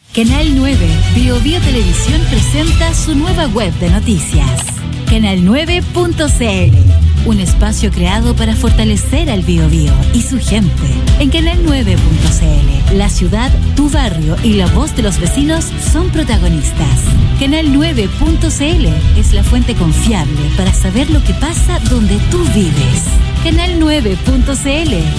Canal 9, Biobío Televisión presenta su nueva web de noticias. Canal9.cl, un espacio creado para fortalecer al Biobío y su gente. En Canal9.cl, la ciudad, tu barrio y la voz de los vecinos son protagonistas. Canal9.cl es la fuente confiable para saber lo que pasa donde tú vives. Canal9.cl